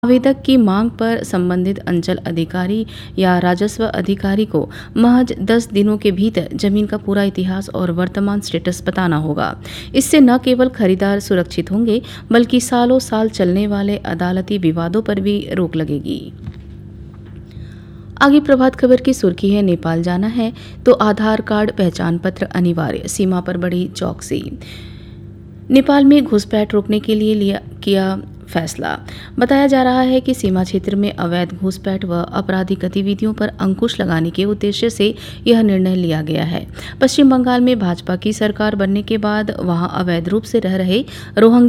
आवेदक की मांग पर संबंधित अंचल अधिकारी या राजस्व अधिकारी को महज 10 दिनों के भीतर जमीन का पूरा इतिहास और वर्तमान स्टेटस बताना होगा। इससे न केवल खरीदार सुरक्षित होंगे, बल्कि सालों साल चलने वाले अदालती विवादों पर भी रोक लगेगी। आगे प्रभात खबर की सुर्खी है, नेपाल जाना है तो आधार कार्ड पहचान पत्र अनिवार्य, सीमा पर बढ़ी चौकसी। नेपाल में घुसपैठ रोकने के लिए किया फैसला। बताया जा रहा है कि सीमा क्षेत्र में अवैध घुसपैठ व आपराधिक गतिविधियों पर अंकुश लगाने के उद्देश्य से यह निर्णय लिया गया है। पश्चिम बंगाल में भाजपा की सरकार बनने के बाद वहां अवैध रूप से रह रहे रोहिंग्या